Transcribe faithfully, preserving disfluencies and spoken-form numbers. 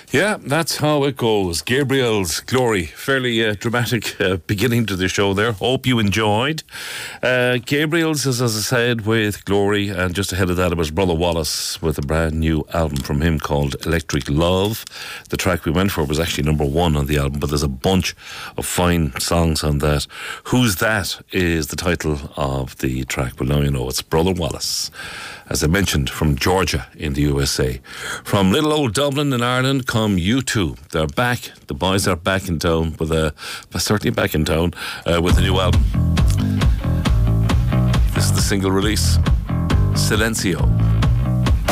Yeah, that's how it goes. Gabriel's Glory. Fairly uh, dramatic uh, beginning to the show there. Hope you enjoyed. Uh, Gabriel's is, as I said, with Glory, and just ahead of that it was Brother Wallace with a brand new album from him called Electric Love. The track we went for was actually number one on the album, but there's a bunch of fine songs on that. Who's That is the title of the track. Well, now you know it's Brother Wallace, as I mentioned, from Georgia in the U S A. From little old Dublin in Ireland come U two. They're back. The boys are back in town with a, certainly back in town uh, with a new album. This is the single release, Silencio.